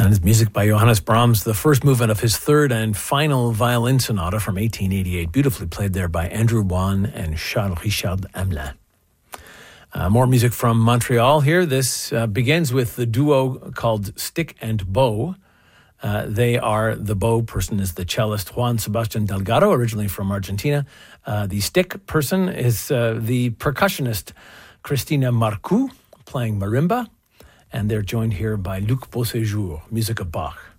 And it's music by Johannes Brahms, the first movement of his third and final violin sonata from 1888, beautifully played there by Andrew Wan and Charles Richard Hamelin. More music from Montreal here. This begins with the duo called Stick and Bow. The bow person is the cellist Juan Sebastian Delgado, originally from Argentina. The stick person is the percussionist Cristina Marcoux, playing marimba. And they're joined here by Luc Beauséjour, music of Bach.